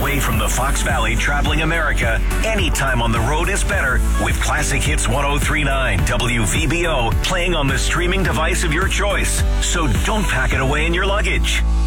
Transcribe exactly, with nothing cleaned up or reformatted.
away from the Fox Valley traveling America, anytime on the road is better with Classic Hits ten thirty-nine W V B O playing on the streaming device of your choice. So don't pack it away in your luggage.